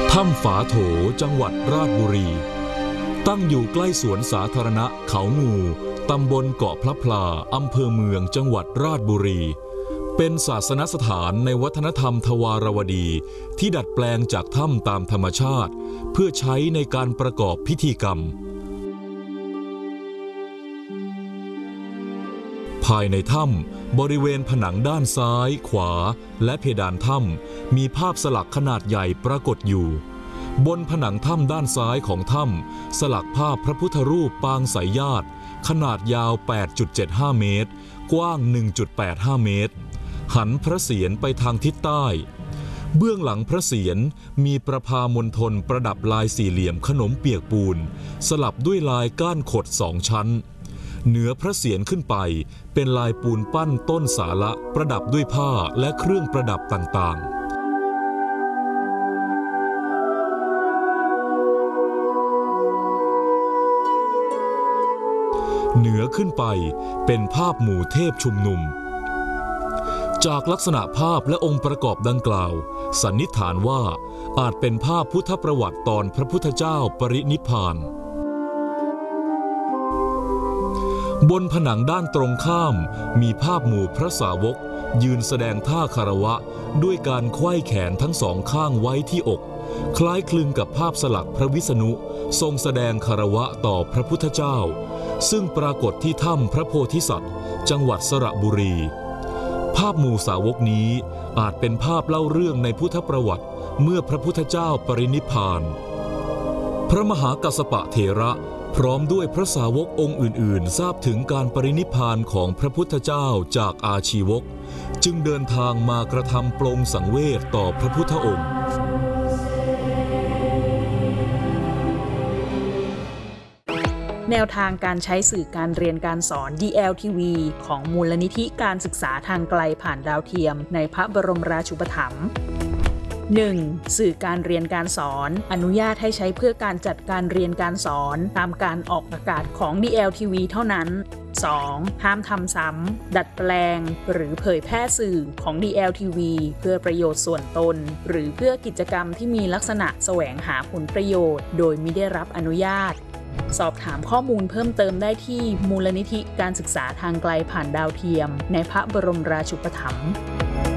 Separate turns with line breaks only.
ถ้ำฝาโถจังหวัดราชบุรีตั้งอยู่ใกล้สวนสาธารณะเขางูตำบลเกาะพระพลาอำเภอเมืองจังหวัดราชบุรีเป็นศาสนสถานในวัฒนธรรมทวารวดีที่ดัดแปลงจากถ้ำตามธรรมชาติเพื่อใช้ในการประกอบพิธีกรรมภายในถ้ำบริเวณผนังด้านซ้ายขวาและเพดานถ้ำมีภาพสลักขนาดใหญ่ปรากฏอยู่บนผนังถ้ำด้านซ้ายของถ้ำสลักภาพพระพุทธรูปปางสายญาติขนาดยาว 8.75 เมตรกว้าง 1.85 เมตรหันพระเศียรไปทางทิศใต้เบื้องหลังพระเศียรมีประภามณฑลประดับลายสี่เหลี่ยมขนมเปียกปูนสลับด้วยลายก้านขด2 ชั้นเหนือพระเศียรขึ้นไปเป็นลายปูนปั้นต้นสาละประดับด้วยผ้าและเครื่องประดับต่างๆเหนือขึ้นไปเป็นภาพหมู่เทพชุมนุมจากลักษณะภาพและองค์ประกอบดังกล่าวสันนิษฐานว่าอาจเป็นภาพพุทธประวัติตอนพระพุทธเจ้าปรินิพพานบนผนังด้านตรงข้ามมีภาพหมู่พระสาวกยืนแสดงท่าคารวะด้วยการไขว้แขนทั้ง2 ข้างไว้ที่อกคล้ายคลึงกับภาพสลักพระวิษณุทรงแสดงคารวะต่อพระพุทธเจ้าซึ่งปรากฏที่ถ้ำพระโพธิสัตว์จังหวัดสระบุรีภาพหมู่สาวกนี้อาจเป็นภาพเล่าเรื่องในพุทธประวัติเมื่อพระพุทธเจ้าปรินิพพานพระมหากัสสปะเถระพร้อมด้วยพระสาวกองค์อื่นๆทราบถึงการปรินิพพานของพระพุทธเจ้าจากอาชีวกจึงเดินทางมากระทำปลงสังเวชต่อพระพุทธองค์
แนวทางการใช้สื่อการเรียนการสอน DLTV ของมูลนิธิการศึกษาทางไกลผ่านดาวเทียมในพระบรมราชูปถัมภ์ 1. สื่อการเรียนการสอนอนุญาตให้ใช้เพื่อการจัดการเรียนการสอนตามการออกอากาศของ DLTV เท่านั้น 2. ห้ามทำซ้ำดัดแปลงหรือเผยแพร่สื่อของ DLTV เพื่อประโยชน์ส่วนตนหรือเพื่อกิจกรรมที่มีลักษณะแสวงหาผลประโยชน์โดยมิได้รับอนุญาตสอบถามข้อมูลเพิ่มเติมได้ที่มูลนิธิการศึกษาทางไกลผ่านดาวเทียมในพระบรมราชูปถัมภ์